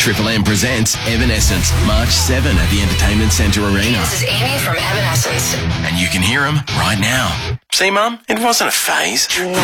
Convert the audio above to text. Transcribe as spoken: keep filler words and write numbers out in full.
Triple M presents Evanescence, March seventh at the Entertainment Centre Arena. This is Amy from Evanescence. And you can hear them right now. See, Mum? It wasn't a phase.